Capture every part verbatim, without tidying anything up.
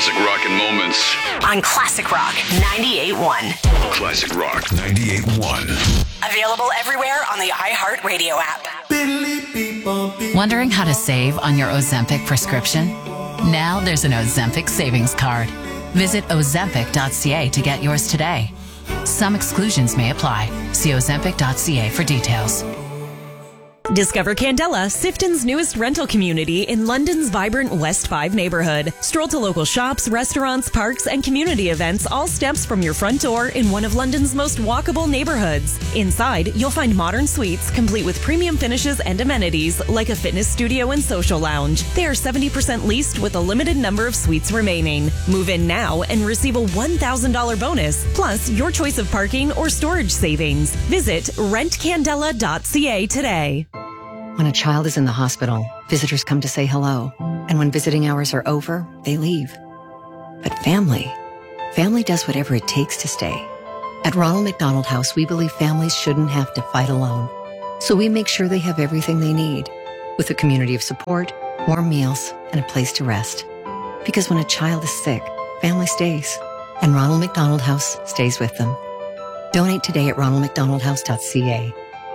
classic rock and moments. On Classic Rock ninety-eight point one. Classic Rock ninety-eight point one. Available everywhere on the iHeartRadio app. Wondering how to save on your Ozempic prescription? Now there's an Ozempic savings card. Visit ozempic dot c a to get yours today. Some exclusions may apply. See ozempic dot c a for details. Discover Candela, Sifton's newest rental community in London's vibrant West five neighborhood. Stroll to local shops, restaurants, parks, and community events, all steps from your front door in one of London's most walkable neighborhoods. Inside, you'll find modern suites complete with premium finishes and amenities like a fitness studio and social lounge. They are seventy percent leased with a limited number of suites remaining. Move in now and receive a one thousand dollars bonus, plus your choice of parking or storage savings. Visit rent candela dot c a today. When a child is in the hospital, visitors come to say hello. And when visiting hours are over, they leave. But family, family does whatever it takes to stay. At Ronald McDonald House, we believe families shouldn't have to fight alone. So we make sure they have everything they need, with a community of support, warm meals, and a place to rest. Because when a child is sick, family stays. And Ronald McDonald House stays with them. Donate today at ronald mcdonald house dot c a.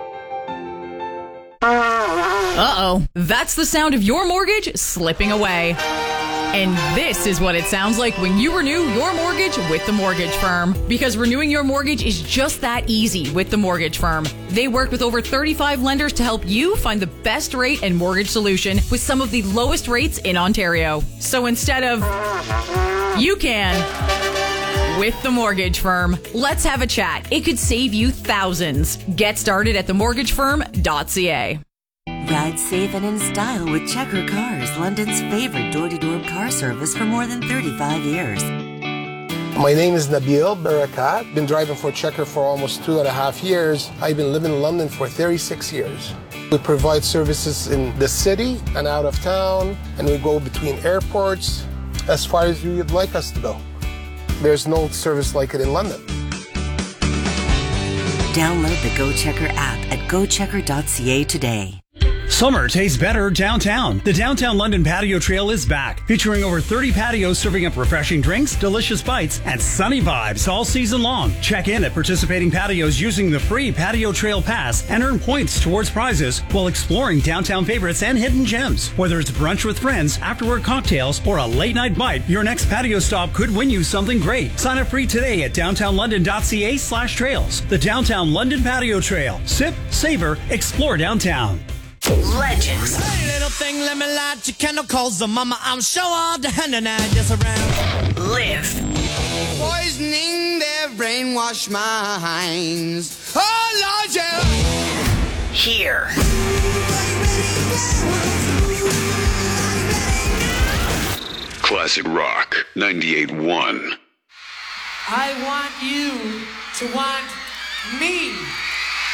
Uh-oh, that's the sound of your mortgage slipping away. And this is what it sounds like when you renew your mortgage with the mortgage firm. Because renewing your mortgage is just that easy with the mortgage firm. They work with over thirty-five lenders to help you find the best rate and mortgage solution with some of the lowest rates in Ontario. So instead of you can with the mortgage firm, let's have a chat. It could save you thousands. Get started at the mortgage firm dot c a. Ride safe and in style with Checker Cars, London's favorite door-to-door car service for more than thirty-five years. My name is Nabil Barakat. Been driving for Checker for almost two and a half years. I've been living in London for thirty-six years. We provide services in the city and out of town, and we go between airports as far as you would like us to go. There's no service like it in London. Download the Go Checker app at go checker dot c a today. Summer tastes better downtown. The Downtown London Patio Trail is back, featuring over thirty patios serving up refreshing drinks, delicious bites, and sunny vibes all season long. Check in at participating patios using the free Patio Trail Pass and earn points towards prizes while exploring downtown favorites and hidden gems. Whether it's brunch with friends, afterwork cocktails, or a late night bite, your next patio stop could win you something great. Sign up free today at downtown london dot c a slash trails. The Downtown London Patio Trail. Sip, savor, explore downtown. Legends. Hey, little thing, let me light your candle, cause the mama, I'm sure all the hand and I just around. Live. Poisoning their brainwashed minds. Oh, Lord, yeah. Here. Classic Rock ninety-eight point one. I want you to want me.